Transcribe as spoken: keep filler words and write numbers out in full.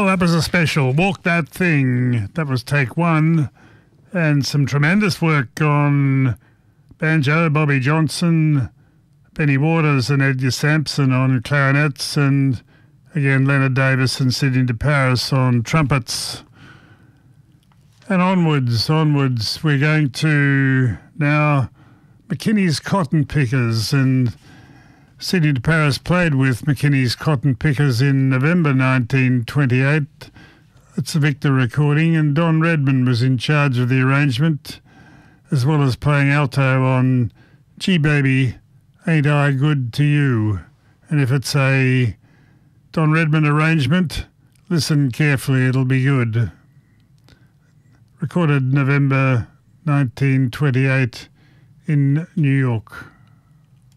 that was a special. Walk That Thing. That was take one. And some tremendous work on banjo, Bobby Johnson, Benny Waters and Edgar Sampson on clarinets, and again Leonard Davis and Sidney DeParis on trumpets. And onwards, onwards, we're going to now McKinney's Cotton Pickers, and Sidney DeParis played with McKinney's Cotton Pickers in November nineteen twenty-eight. It's a Victor recording, and Don Redman was in charge of the arrangement, as well as playing alto on Gee Baby, Ain't I Good to You? And if it's a Don Redman arrangement, listen carefully, it'll be good. Recorded November nineteen twenty-eight in New York.